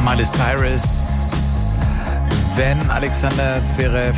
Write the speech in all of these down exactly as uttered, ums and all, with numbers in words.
Miley Cyrus. Wenn Alexander Zverev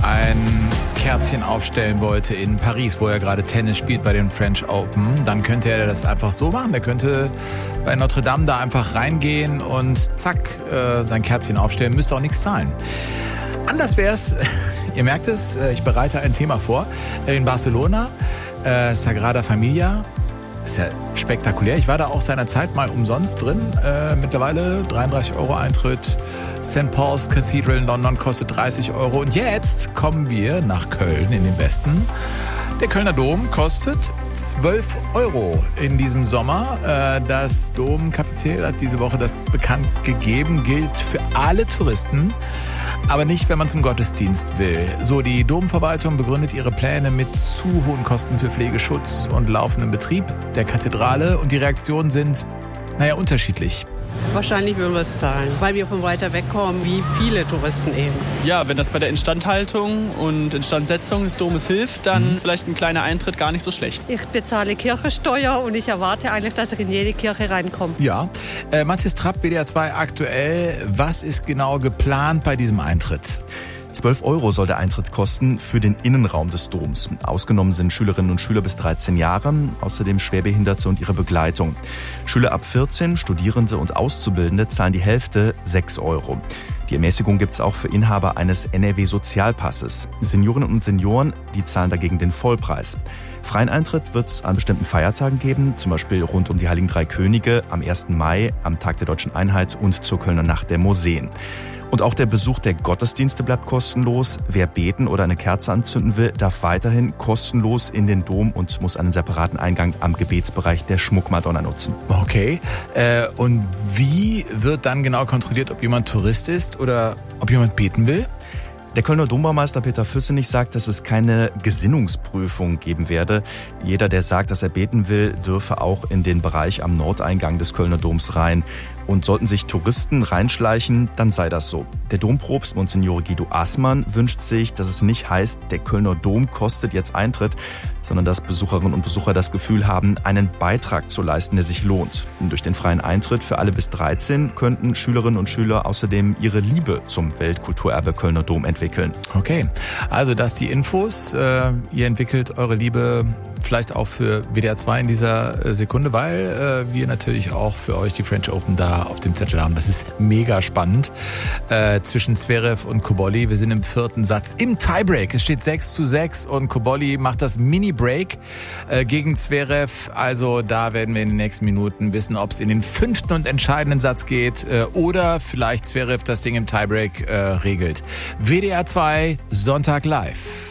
ein Kerzchen aufstellen wollte in Paris, wo er gerade Tennis spielt bei den French Open, dann könnte er das einfach so machen. Er könnte bei Notre Dame da einfach reingehen und zack, äh, sein Kerzchen aufstellen, müsste auch nichts zahlen. Anders wär's, ihr merkt es, ich bereite ein Thema vor, in Barcelona, äh, Sagrada Familia. Ist ja spektakulär. Ich war da auch seinerzeit mal umsonst drin. Äh, mittlerweile dreiunddreißig Euro Eintritt. Sankt Paul's Cathedral in London kostet dreißig Euro. Und jetzt kommen wir nach Köln in den Westen. Der Kölner Dom kostet zwölf Euro in diesem Sommer. Äh, das Domkapitel hat diese Woche das bekannt gegeben. Gilt für alle Touristen. Aber nicht, wenn man zum Gottesdienst will. So, die Domverwaltung begründet ihre Pläne mit zu hohen Kosten für Pflegeschutz und laufenden Betrieb der Kathedrale. Und die Reaktionen sind, naja, unterschiedlich. Wahrscheinlich würden wir es zahlen, weil wir von weiter weg kommen, wie viele Touristen eben. Ja, wenn das bei der Instandhaltung und Instandsetzung des Domes hilft, dann mhm. vielleicht ein kleiner Eintritt gar nicht so schlecht. Ich bezahle Kirchensteuer und ich erwarte eigentlich, dass ich in jede Kirche reinkomme. Ja, äh, Mathis Trapp, W D R zwei aktuell. Was ist genau geplant bei diesem Eintritt? zwölf Euro soll der Eintritt kosten für den Innenraum des Doms. Ausgenommen sind Schülerinnen und Schüler bis dreizehn Jahre, außerdem Schwerbehinderte und ihre Begleitung. Schüler ab vierzehn, Studierende und Auszubildende zahlen die Hälfte, sechs Euro. Die Ermäßigung gibt es auch für Inhaber eines N R W-Sozialpasses. Seniorinnen und Senioren, die zahlen dagegen den Vollpreis. Freien Eintritt wird es an bestimmten Feiertagen geben, zum Beispiel rund um die Heiligen Drei Könige, am ersten Mai, am Tag der Deutschen Einheit und zur Kölner Nacht der Museen. Und auch der Besuch der Gottesdienste bleibt kostenlos. Wer beten oder eine Kerze anzünden will, darf weiterhin kostenlos in den Dom und muss einen separaten Eingang am Gebetsbereich der Schmuckmadonna nutzen. Okay. Äh, und wie wird dann genau kontrolliert, ob jemand Tourist ist oder ob jemand beten will? Der Kölner Dombaumeister Peter Füssenich sagt, dass es keine Gesinnungsprüfung geben werde. Jeder, der sagt, dass er beten will, dürfe auch in den Bereich am Nordeingang des Kölner Doms rein. Und sollten sich Touristen reinschleichen, dann sei das so. Der Dompropst Monsignore Guido Assmann wünscht sich, dass es nicht heißt, der Kölner Dom kostet jetzt Eintritt, sondern dass Besucherinnen und Besucher das Gefühl haben, einen Beitrag zu leisten, der sich lohnt. Und durch den freien Eintritt für alle bis dreizehn könnten Schülerinnen und Schüler außerdem ihre Liebe zum Weltkulturerbe Kölner Dom entwickeln. Okay, also das die Infos. Äh, ihr entwickelt eure Liebe vielleicht auch für W D R zwei in dieser Sekunde, weil äh, wir natürlich auch für euch die French Open da auf dem Zettel haben. Das ist mega spannend äh, zwischen Zverev und Cobolli. Wir sind im vierten Satz im Tiebreak. Es steht sechs zu sechs und Cobolli macht das Mini-Break äh, gegen Zverev. Also da werden wir in den nächsten Minuten wissen, ob es in den fünften und entscheidenden Satz geht äh, oder vielleicht Zverev das Ding im Tiebreak äh, regelt. W D R zwei Sonntag live.